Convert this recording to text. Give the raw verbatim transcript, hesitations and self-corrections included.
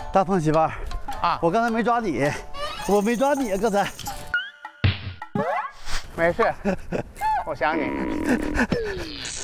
大鹏媳妇儿啊， 我刚才没抓你，我没抓你啊，刚才。 没事，我想你。